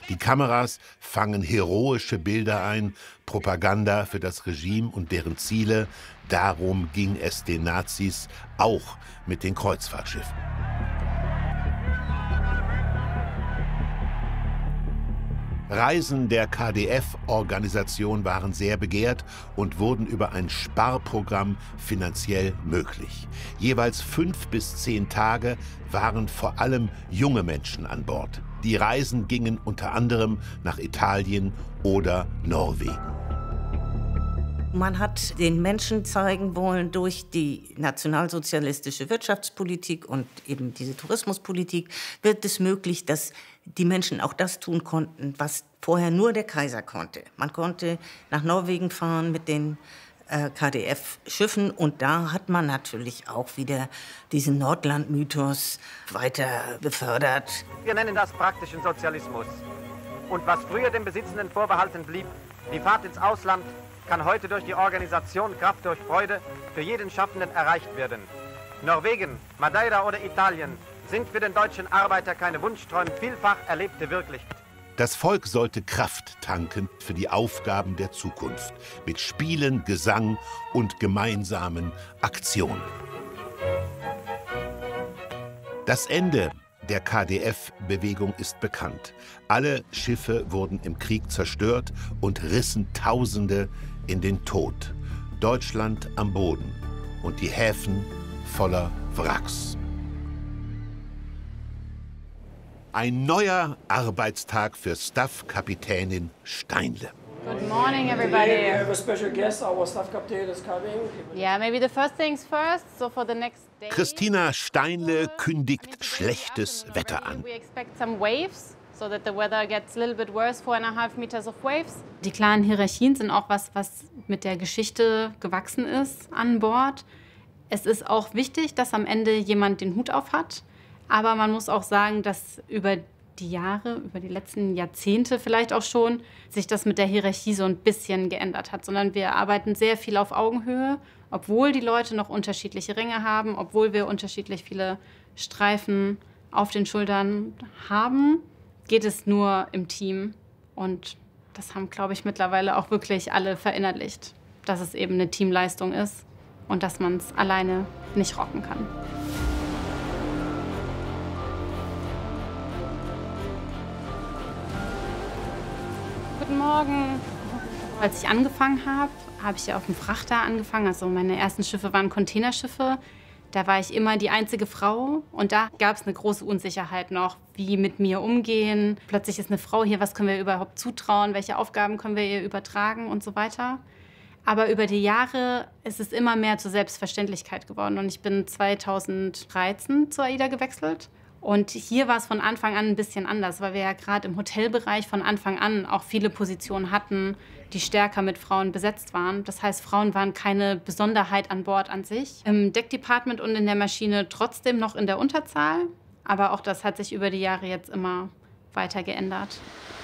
Die Kameras fangen heroische Bilder ein, Propaganda für das Regime und deren Ziele. Darum ging es den Nazis auch mit den Kreuzfahrtschiffen. Reisen der KdF-Organisation waren sehr begehrt und wurden über ein Sparprogramm finanziell möglich. Jeweils 5 bis 10 Tage waren vor allem junge Menschen an Bord. Die Reisen gingen unter anderem nach Italien oder Norwegen. Man hat den Menschen zeigen wollen, durch die nationalsozialistische Wirtschaftspolitik und eben diese Tourismuspolitik wird es möglich, dass die Menschen auch das tun konnten, was vorher nur der Kaiser konnte. Man konnte nach Norwegen fahren mit den KdF-Schiffen und da hat man natürlich auch wieder diesen Nordland-Mythos weiter befördert. Wir nennen das praktischen Sozialismus. Und was früher dem Besitzenden vorbehalten blieb, die Fahrt ins Ausland, kann heute durch die Organisation Kraft durch Freude für jeden Schaffenden erreicht werden. Norwegen, Madeira oder Italien sind für den deutschen Arbeiter keine Wunschträume, vielfach erlebte Wirklichkeit. Das Volk sollte Kraft tanken für die Aufgaben der Zukunft mit Spielen, Gesang und gemeinsamen Aktionen. Das Ende der KdF-Bewegung ist bekannt. Alle Schiffe wurden im Krieg zerstört und rissen Tausende in den Tod. Deutschland am Boden und die Häfen voller Wracks. Ein neuer Arbeitstag für Staff-Kapitänin Steinle. Good morning, everybody. We have a special guest. Our staff captain is coming. Yeah, maybe the first things first. So for the next day. Christina Steinle kündigt schlechtes Wetter an. We expect some waves, so that the weather gets a little bit worse, 4,5 meters of waves. Die klaren Hierarchien sind auch was mit der Geschichte gewachsen ist an Bord. Es ist auch wichtig, dass am Ende jemand den Hut auf hat. Aber man muss auch sagen, dass über die Jahre, über die letzten Jahrzehnte vielleicht auch schon, sich das mit der Hierarchie so ein bisschen geändert hat. Sondern wir arbeiten sehr viel auf Augenhöhe, obwohl die Leute noch unterschiedliche Ränge haben, obwohl wir unterschiedlich viele Streifen auf den Schultern haben, geht es nur im Team. Und das haben, glaube ich, mittlerweile auch wirklich alle verinnerlicht, dass es eben eine Teamleistung ist und dass man es alleine nicht rocken kann. Guten Morgen. Als ich angefangen habe, habe ich ja auf dem Frachter angefangen. Also meine ersten Schiffe waren Containerschiffe. Da war ich immer die einzige Frau. Und da gab es eine große Unsicherheit noch, wie mit mir umgehen. Plötzlich ist eine Frau hier, was können wir überhaupt zutrauen? Welche Aufgaben können wir ihr übertragen und so weiter. Aber über die Jahre ist es immer mehr zur Selbstverständlichkeit geworden. Und ich bin 2013 zur AIDA gewechselt. Und hier war es von Anfang an ein bisschen anders, weil wir ja gerade im Hotelbereich von Anfang an auch viele Positionen hatten, die stärker mit Frauen besetzt waren. Das heißt, Frauen waren keine Besonderheit an Bord an sich. Im Deckdepartment und in der Maschine trotzdem noch in der Unterzahl. Aber auch das hat sich über die Jahre jetzt immer weiter geändert.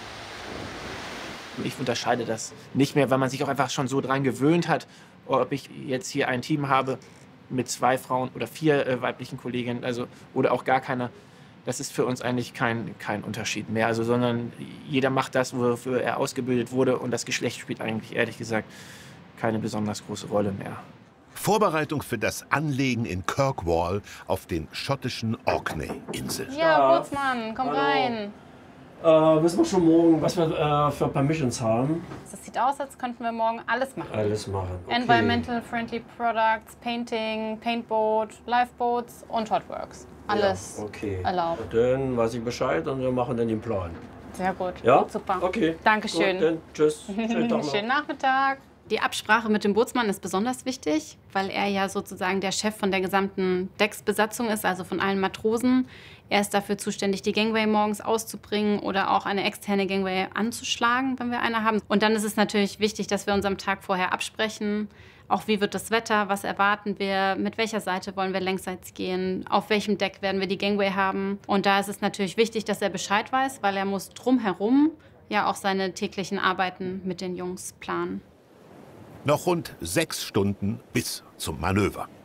Ich unterscheide das nicht mehr, weil man sich auch einfach schon so dran gewöhnt hat, ob ich jetzt hier ein Team habe mit 2 Frauen oder 4 weiblichen Kolleginnen, also, oder auch gar keiner. Das ist für uns eigentlich kein Unterschied mehr, also, sondern jeder macht das, wofür er ausgebildet wurde und das Geschlecht spielt eigentlich, ehrlich gesagt, keine besonders große Rolle mehr. Vorbereitung für das Anlegen in Kirkwall auf den schottischen Orkney-Inseln. Ja, Bootsmann, komm rein. Wissen wir schon morgen, was wir für Permissions haben? Das sieht aus, als könnten wir morgen alles machen. Alles machen. Okay. Environmental friendly products, Painting, Paintboat, Lifeboats und Hotworks. Alles erlaubt. Dann weiß ich Bescheid und wir machen dann den Plan. Sehr gut. Ja? Gut, super. Okay. Dankeschön. Gut, dann tschüss. Schönen Tag noch. Schönen Nachmittag. Die Absprache mit dem Bootsmann ist besonders wichtig, weil er ja sozusagen der Chef von der gesamten Decksbesatzung ist, also von allen Matrosen. Er ist dafür zuständig, die Gangway morgens auszubringen oder auch eine externe Gangway anzuschlagen, wenn wir eine haben. Und dann ist es natürlich wichtig, dass wir uns am Tag vorher absprechen. Auch wie wird das Wetter, was erwarten wir, mit welcher Seite wollen wir längsseits gehen, auf welchem Deck werden wir die Gangway haben. Und da ist es natürlich wichtig, dass er Bescheid weiß, weil er muss drumherum ja auch seine täglichen Arbeiten mit den Jungs planen. Noch rund 6 Stunden bis zum Manöver.